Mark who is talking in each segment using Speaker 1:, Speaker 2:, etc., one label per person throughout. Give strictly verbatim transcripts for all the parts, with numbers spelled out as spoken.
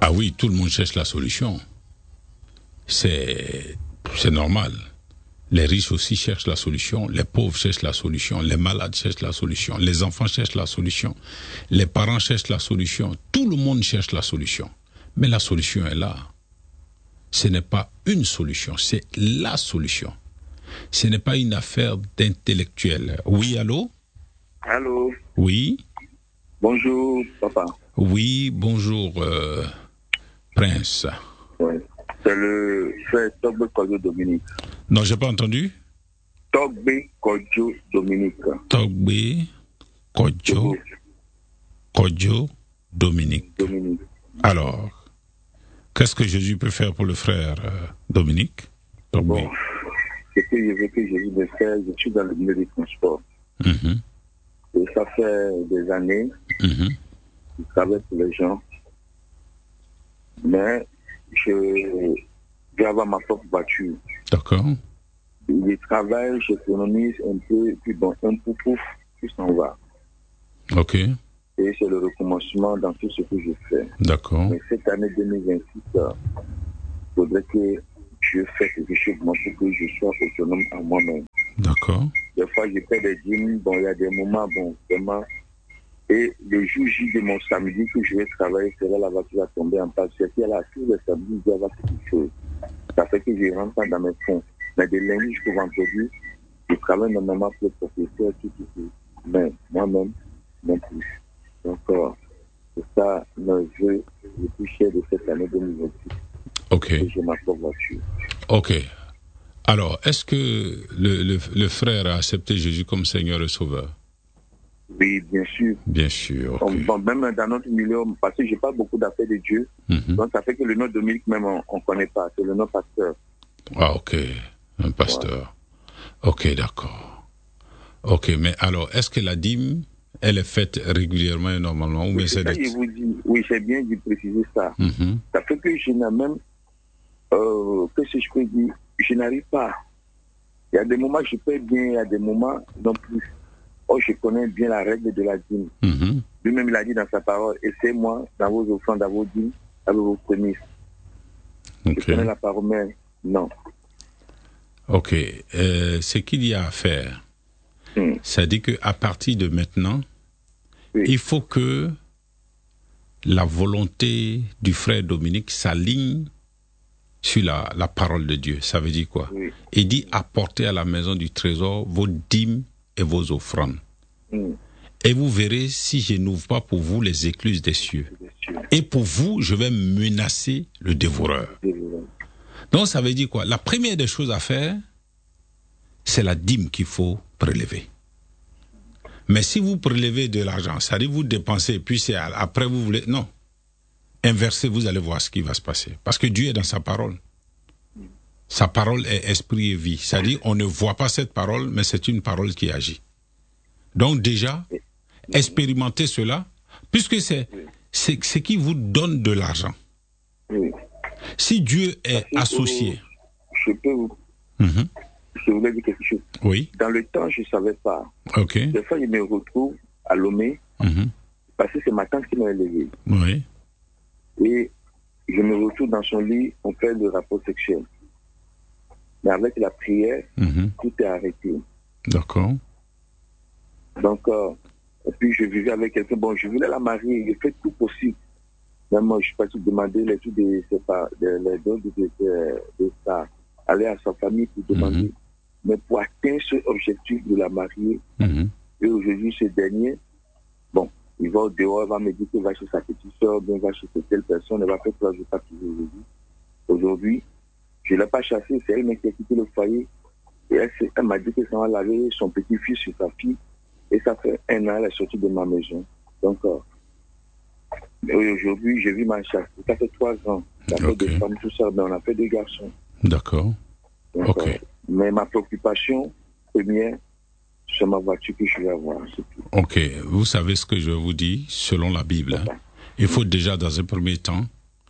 Speaker 1: Ah oui, tout le monde cherche la solution. C'est, c'est normal. Les riches aussi cherchent la solution, les pauvres cherchent la solution, les malades cherchent la solution, les enfants cherchent la solution, les parents cherchent la solution, tout le monde cherche la solution. Mais la solution est là. Ce n'est pas une solution, c'est la solution. Ce n'est pas une affaire d'intellectuel. Oui, allô?
Speaker 2: Allô?
Speaker 1: Oui?
Speaker 2: Bonjour, papa.
Speaker 1: Oui, bonjour, euh, Prince.
Speaker 2: Ouais. C'est le frère Togbe Kodjo Dominique.
Speaker 1: Non, j'ai pas entendu.
Speaker 2: Togbe Kodjo Dominique.
Speaker 1: Togbe Kodjo Kodjo Dominique.
Speaker 2: Dominique.
Speaker 1: Alors, qu'est-ce que Jésus peut faire pour le frère euh, Dominique? Togbe.
Speaker 2: Bon, ce que je veux que Jésus me fasse, je suis dans le milieu du transport.
Speaker 1: Mm-hmm.
Speaker 2: Et ça fait des années
Speaker 1: Mm-hmm.
Speaker 2: que je travaille pour les gens. Mais je vais avoir ma propre voiture.
Speaker 1: D'accord.
Speaker 2: Je travaille, j'économise un peu, puis bon, un peu pouf, puis s'en va.
Speaker 1: Ok.
Speaker 2: Et c'est le recommencement dans tout ce que je fais.
Speaker 1: D'accord.
Speaker 2: Mais cette année deux mille vingt-six, il faudrait que je fasse quelque chose pour que je sois autonome à moi-même.
Speaker 1: D'accord.
Speaker 2: Des fois, je fais des dîmes, bon, il y a des moments, bon, vraiment. Et le jour J de mon samedi que je vais travailler, c'est là la voiture va tomber en panne. C'est qu'il y a là, tous les samedis, il doit y avoir quelque chose. Ça fait que je rentre pas dans mes fonds. Mais de lundi jusqu'au vendredi, je travaille normalement pour le propriétaire, tout, tout, tout. Mais moi-même, non plus. Donc, euh, c'est ça le jeu le plus cher de cette année deux mille vingt-six.
Speaker 1: Ok.
Speaker 2: Et j'ai ma propre voiture.
Speaker 1: Ok. Alors, est-ce que le, le, le frère a accepté Jésus comme Seigneur et Sauveur?
Speaker 2: Oui, bien sûr.
Speaker 1: Bien sûr. Ok.
Speaker 2: On, bon, même dans notre milieu, parce que j'ai pas beaucoup d'affaires de Dieu,
Speaker 1: Mm-hmm.
Speaker 2: donc ça fait que le nom Dominique même on ne connaît pas, c'est le nom pasteur.
Speaker 1: Ah, ok. Un pasteur. Ouais. Ok, d'accord. Ok, mais alors, est-ce que la dîme, elle est faite régulièrement et normalement, ou
Speaker 2: Oui,
Speaker 1: bien c'est
Speaker 2: ça,
Speaker 1: des...
Speaker 2: je vous dis, oui, c'est bien de préciser ça.
Speaker 1: Mm-hmm.
Speaker 2: Ça fait que je n'ai même, euh, que si je peux dire, je n'arrive pas. Il y a des moments je paie bien, il y a des moments non plus. Oh, je connais bien la règle de la dîme.
Speaker 1: Mm-hmm.
Speaker 2: Lui-même, il a dit dans sa parole, et c'est moi, dans vos offrandes, dans vos dîmes, avec vos prémices.
Speaker 1: Ok.
Speaker 2: Je connais la parole, mais non.
Speaker 1: Ok. Euh, ce qu'il y a à faire,
Speaker 2: Hmm.
Speaker 1: ça dit qu'à partir de maintenant,
Speaker 2: Oui.
Speaker 1: il faut que la volonté du frère Dominique s'aligne sur la, la parole de Dieu. Ça veut dire quoi?
Speaker 2: Oui.
Speaker 1: Il dit apportez à la maison du trésor vos dîmes et vos offrandes.
Speaker 2: Hmm.
Speaker 1: Et vous verrez si je n'ouvre pas pour vous les écluses des cieux. Et pour vous, je vais menacer le dévoreur. Donc ça veut dire quoi? La première des choses à faire, c'est la dîme qu'il faut prélever. Mais si vous prélevez de l'argent, ça dit vous dépensez, puis c'est après vous voulez... Non. Inversez, vous allez voir ce qui va se passer. Parce que Dieu est dans sa parole. Sa parole est esprit et vie. C'est-à-dire, on ne voit pas cette parole, mais c'est une parole qui agit. Donc déjà, expérimentez cela, puisque c'est, c'est ce qui vous donne de l'argent.
Speaker 2: Oui.
Speaker 1: Si Dieu est
Speaker 2: Parce que,
Speaker 1: associé...
Speaker 2: Je peux vous...
Speaker 1: Mm-hmm.
Speaker 2: Je voulais dire quelque chose.
Speaker 1: Oui.
Speaker 2: Dans le temps, je ne savais pas.
Speaker 1: Ok.
Speaker 2: Des fois, je me retrouve à Lomé,
Speaker 1: Mm-hmm.
Speaker 2: parce que c'est ma tante qui m'a élevé.
Speaker 1: Oui.
Speaker 2: Et je me retrouve dans son lit, on fait le rapport sexuel. Mais avec la prière,
Speaker 1: Mm-hmm.
Speaker 2: tout est arrêté.
Speaker 1: D'accord.
Speaker 2: Donc, euh, et puis je vivais avec quelqu'un. Bon, je voulais la marier, j'ai fait tout possible. Même moi, je suis parti demander les trucs de, c'est pas, de, les dons de, de, de, de ça, aller à sa famille pour demander.
Speaker 1: Mm-hmm.
Speaker 2: Mais pour atteindre ce objectif de la marier,
Speaker 1: Mm-hmm.
Speaker 2: et aujourd'hui, ce dernier, bon, il va au dehors, il va me dire qu'il va chez sa petite soeur, bien, il va chez telle personne, il va faire trois jours, pas toujours aujourd'hui. Aujourd'hui, je ne l'ai pas chassé, c'est elle qui a quitté le foyer. Et elle, elle m'a dit que ça va laver son petit-fils sur sa fille. Et ça fait un an, elle est sortie de ma maison. Donc, euh, aujourd'hui, j'ai vu ma chasse. Ça fait trois ans. Ça fait
Speaker 1: Okay.
Speaker 2: des femmes, tout ça, mais on a fait deux garçons.
Speaker 1: D'accord.
Speaker 2: Donc,
Speaker 1: Ok.
Speaker 2: euh, mais ma préoccupation première, c'est ma voiture que je vais avoir. C'est tout.
Speaker 1: Ok. Vous savez ce que je vous dis, selon la Bible. Hein? Il faut déjà, dans un premier temps,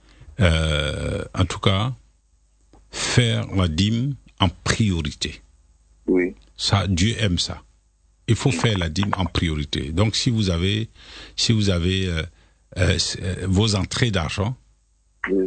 Speaker 1: euh, en tout cas, faire la dîme en priorité.
Speaker 2: Oui.
Speaker 1: Ça, Dieu aime ça. Il faut faire la dîme en priorité. Donc, si vous avez, si vous avez euh, euh, vos entrées d'argent,
Speaker 2: Oui.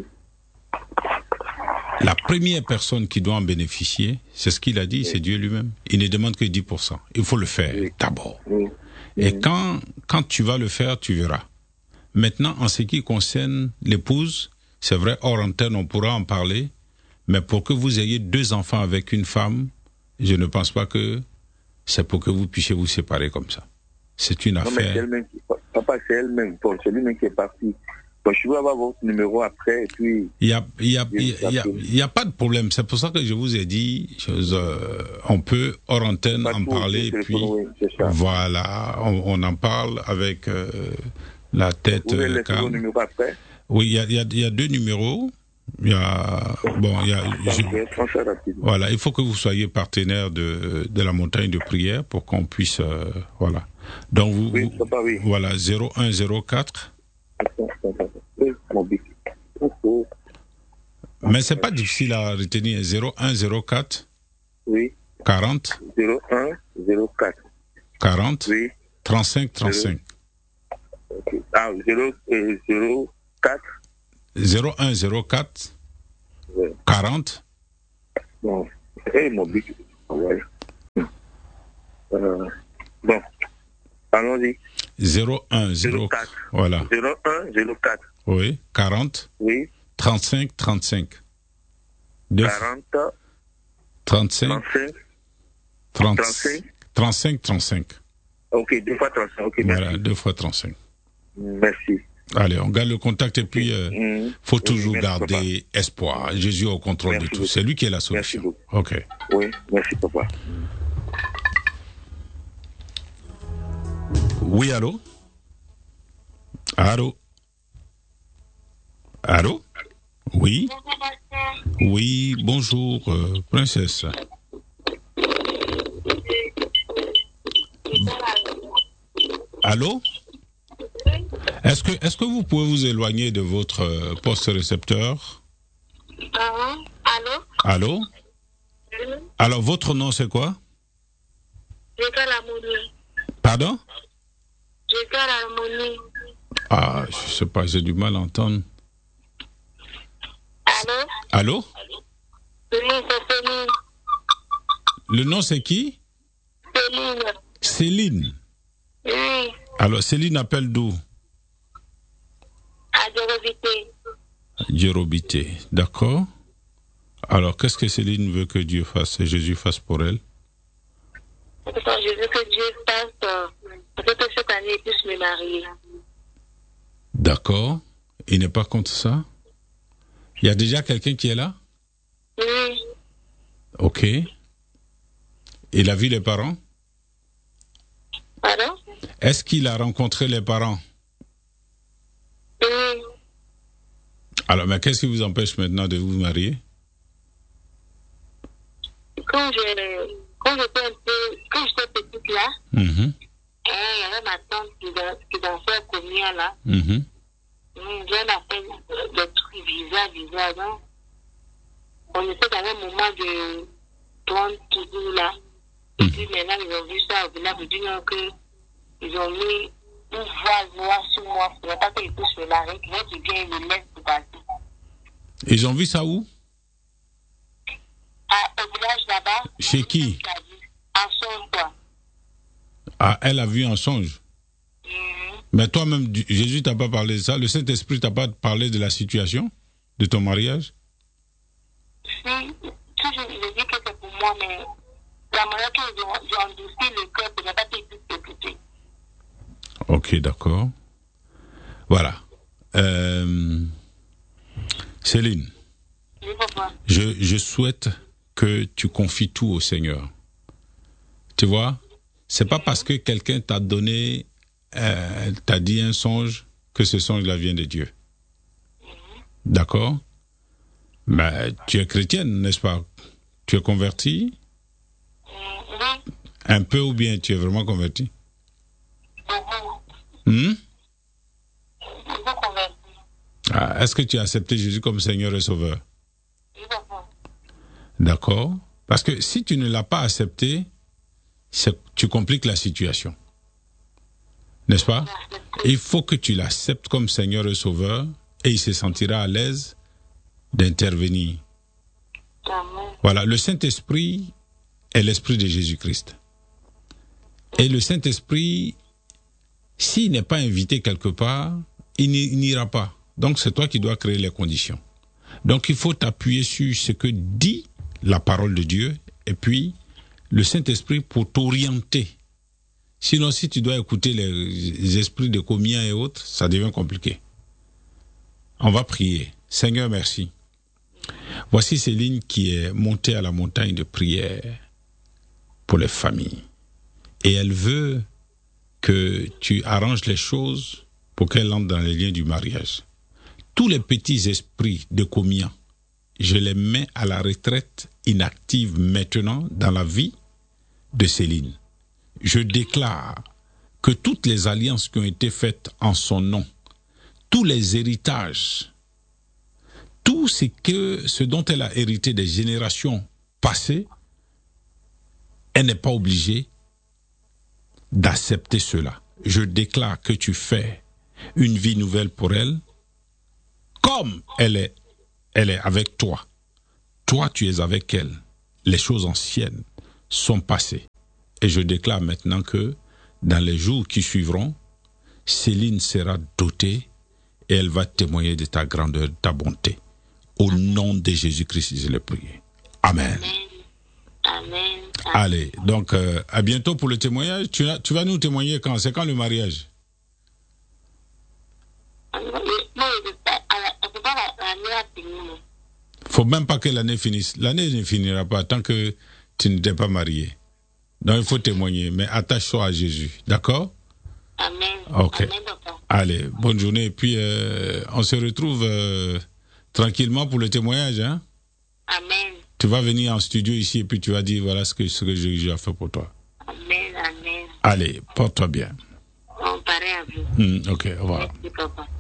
Speaker 1: La première personne qui doit en bénéficier, c'est ce qu'il a dit, oui. C'est Dieu lui-même. Il ne demande que dix pour cent. Il faut le faire oui. d'abord.
Speaker 2: Oui.
Speaker 1: Et
Speaker 2: oui.
Speaker 1: quand, quand tu vas le faire, tu verras. Maintenant, en ce qui concerne l'épouse, c'est vrai, hors antenne, on pourra en parler, mais pour que vous ayez deux enfants avec une femme, je ne pense pas que c'est pour que vous puissiez vous séparer comme ça. C'est une
Speaker 2: non,
Speaker 1: affaire...
Speaker 2: Mais c'est elle-même qui... Papa, c'est elle-même. Bon, c'est lui-même qui est parti. Bon, je veux avoir votre numéro après, et puis...
Speaker 1: Il y a, il y a, il y a, il y a, il y a pas de problème. C'est pour ça que je vous ai dit, je, euh, on peut, hors antenne, pas en parler, et puis... Oui, voilà, on, on en parle avec euh, la tête...
Speaker 2: Vous pouvez laisser vos numéros après?
Speaker 1: Oui, il y a, il y a, il y a deux numéros. Il y a, bon, il y a, je, voilà, il faut que vous soyez partenaire de, de la montagne de prière pour qu'on puisse, euh, voilà. Donc, vous,
Speaker 2: oui, papa, oui.
Speaker 1: Voilà, zéro un zéro quatre. Mais c'est pas difficile à retenir, zéro un zéro quatre.
Speaker 2: Oui.
Speaker 1: quarante.
Speaker 2: zéro un zéro quatre.
Speaker 1: quarante.
Speaker 2: Oui.
Speaker 1: trente-cinq trente-cinq.
Speaker 2: Okay. Ah, zéro quatre.
Speaker 1: zéro un zéro quatre.
Speaker 2: Ouais.
Speaker 1: quarante.
Speaker 2: Bon. Hey, mon bic. Ouais. Euh, bon. Allons-y.
Speaker 1: zéro un zéro quatre. Voilà.
Speaker 2: zéro un zéro quatre.
Speaker 1: Oui. quarante.
Speaker 2: Oui.
Speaker 1: trente-cinq trente-cinq. Deux.
Speaker 2: quarante.
Speaker 1: trente-cinq.
Speaker 2: trente-cinq.
Speaker 1: trente-cinq. trente-cinq trente-cinq.
Speaker 2: Ok, deux fois trente-cinq. Ok,
Speaker 1: voilà,
Speaker 2: merci.
Speaker 1: deux fois trente-cinq.
Speaker 2: Merci.
Speaker 1: Allez, on garde le contact et puis euh, mmh. faut toujours oui, merci, garder papa. Espoir. Jésus au contrôle merci de tout. Beaucoup. C'est lui qui est la solution.
Speaker 2: Merci
Speaker 1: ok.
Speaker 2: Oui, merci papa.
Speaker 1: Oui, allô? Allô? Allô? Oui? Oui, bonjour, euh, princesse. Allô? Est-ce que, est-ce que vous pouvez vous éloigner de votre euh, poste récepteur?
Speaker 3: Uh-huh. Allô?
Speaker 1: Allô?
Speaker 3: Mm-hmm.
Speaker 1: Alors, votre nom, c'est quoi?
Speaker 3: J'écris l'harmonie.
Speaker 1: Pardon?
Speaker 3: J'écris l'harmonie.
Speaker 1: Ah, je sais pas, j'ai du mal à entendre.
Speaker 3: Allô?
Speaker 1: Allô?
Speaker 3: Oui, c'est Céline.
Speaker 1: Le nom, c'est qui?
Speaker 3: Céline.
Speaker 1: Céline?
Speaker 3: Oui.
Speaker 1: Alors, Céline appelle d'où?
Speaker 3: À Djérobité.
Speaker 1: Djérobité, d'accord. Alors, qu'est-ce que Céline veut que Dieu fasse, et Jésus fasse pour elle?
Speaker 3: Je veux que Dieu fasse, euh, peut-être que cette année, il puisse me marier.
Speaker 1: D'accord. Il n'est pas contre ça? Il y a déjà quelqu'un qui est là?
Speaker 3: Oui.
Speaker 1: Ok. Il a vu les parents?
Speaker 3: Pardon?
Speaker 1: Est-ce qu'il a rencontré les parents?
Speaker 3: Oui.
Speaker 1: Alors, mais qu'est-ce qui vous empêche maintenant de vous marier?
Speaker 3: Quand je, quand j'étais un peu, quand j'étais petite là,
Speaker 1: mm-hmm.
Speaker 3: il y avait ma tante qui, qui dansait au Comia là.
Speaker 1: Mm-hmm.
Speaker 3: J'ai fait des trucs bizarres, bizarres, non? On était dans un moment de trente toujours là. Et puis maintenant, ils ont vu ça au village, ils disent que ils ont mis une voile noire sur moi. Il n'y a pas qu'ils puissent me marier, qu'ils viennent, ils me laissent pour partir.
Speaker 1: Ils ont vu ça où?
Speaker 3: À, au village là-bas.
Speaker 1: Chez qui?
Speaker 3: En songe, quoi.
Speaker 1: Ah, elle a vu en songe?
Speaker 3: Mm-hmm.
Speaker 1: Mais toi-même, Jésus t'a pas parlé de ça? Le Saint-Esprit t'a pas parlé de la situation de ton mariage?
Speaker 3: Si, toujours, je dis que c'est pour moi, mais la manière que j'ai endossé le cœur, c'est pas que je puisse écouter.
Speaker 1: Ok, d'accord. Voilà. Euh, Céline,
Speaker 3: oui, papa.
Speaker 1: Je, je souhaite que tu confies tout au Seigneur. Tu vois, c'est pas parce que quelqu'un t'a donné, euh, t'a dit un songe que ce songe-là vient de Dieu. D'accord? Mais tu es chrétienne, n'est-ce pas? Tu es convertie?
Speaker 3: Oui.
Speaker 1: Un peu ou bien tu es vraiment convertie?
Speaker 3: Beaucoup.
Speaker 1: Hmm?
Speaker 3: Beaucoup convertie.
Speaker 1: Ah, est-ce que tu as accepté Jésus comme Seigneur et Sauveur?
Speaker 3: Oui, papa.
Speaker 1: D'accord? Parce que si tu ne l'as pas accepté, c'est, tu compliques la situation. N'est-ce pas? Il faut que tu l'acceptes comme Seigneur et Sauveur et il se sentira à l'aise d'intervenir.
Speaker 3: Amen.
Speaker 1: Voilà, le Saint-Esprit est l'Esprit de Jésus-Christ. Et le Saint-Esprit, s'il n'est pas invité quelque part, il n'ira pas. Donc c'est toi qui dois créer les conditions. Donc il faut t'appuyer sur ce que dit la parole de Dieu et puis le Saint-Esprit pour t'orienter. Sinon, si tu dois écouter les esprits de commiens et autres, ça devient compliqué. On va prier. Seigneur, merci. Voici Céline qui est montée à la montagne de prière pour les familles. Et elle veut que tu arranges les choses pour qu'elle entre dans les liens du mariage. Tous les petits esprits de commiens, je les mets à la retraite inactive maintenant dans la vie de Céline. Je déclare que toutes les alliances qui ont été faites en son nom, tous les héritages, tout ce, que, ce dont elle a hérité des générations passées, elle n'est pas obligée d'accepter cela. Je déclare que tu fais une vie nouvelle pour elle, comme elle est, elle est avec toi. Toi, tu es avec elle. Les choses anciennes sont passées. Et je déclare maintenant que dans les jours qui suivront, Céline sera dotée et elle va témoigner de ta grandeur, de ta bonté. Au nom de Jésus-Christ, je l'ai prié. Amen.
Speaker 3: Amen. Amen.
Speaker 1: Allez, donc euh, à bientôt pour le témoignage. Tu, as, tu vas nous témoigner quand? C'est quand le mariage? Faut même pas que l'année finisse. L'année ne finira pas tant que tu ne t'es pas marié. Donc il faut témoigner, mais attache-toi à Jésus, d'accord?
Speaker 3: Amen.
Speaker 1: Ok.
Speaker 3: Amen, papa.
Speaker 1: Allez, bonne journée. Et puis euh, on se retrouve euh, tranquillement pour le témoignage, hein?
Speaker 3: Amen.
Speaker 1: Tu vas venir en studio ici et puis tu vas dire voilà ce que, ce que Jésus a fait pour toi.
Speaker 3: Amen, amen.
Speaker 1: Allez, porte-toi bien.
Speaker 3: On paraît à vous.
Speaker 1: Hmm, ok, au revoir.
Speaker 3: Merci, papa.